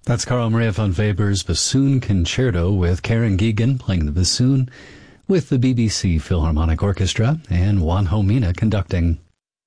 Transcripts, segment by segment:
That's Carl Maria von Weber's Bassoon Concerto with Karen Geoghegan playing the bassoon with the BBC Philharmonic Orchestra and Juan Homina conducting.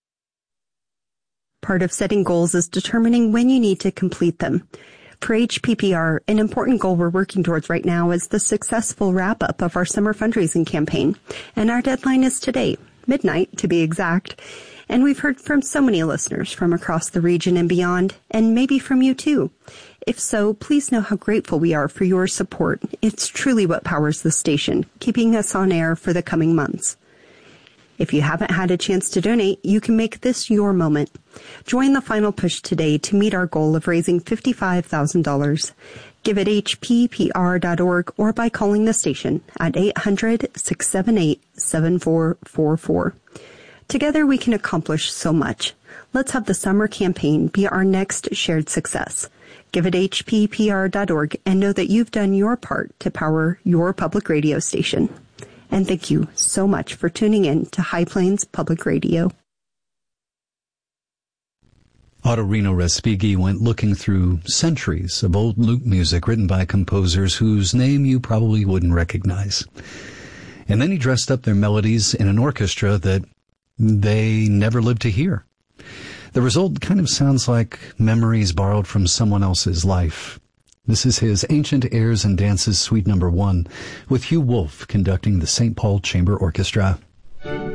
Part of setting goals is determining when you need to complete them. For HPPR, an important goal we're working towards right now is the successful wrap-up of our summer fundraising campaign. And our deadline is today, midnight to be exact. And we've heard from so many listeners from across the region and beyond, and maybe from you too. If so, please know how grateful we are for your support. It's truly what powers the station, keeping us on air for the coming months. If you haven't had a chance to donate, you can make this your moment. Join the final push today to meet our goal of raising $55,000. Give at hppr.org or by calling the station at 800-678-7444. Together we can accomplish so much. Let's have the summer campaign be our next shared success. Give at hppr.org and know that you've done your part to power your public radio station. And thank you so much for tuning in to High Plains Public Radio. Ottorino Respighi went looking through centuries of old lute music written by composers whose name you probably wouldn't recognize. And then he dressed up their melodies in an orchestra that they never lived to hear. The result kind of sounds like memories borrowed from someone else's life. This is his Ancient Airs and Dances Suite No. 1, with Hugh Wolf conducting the St. Paul Chamber Orchestra.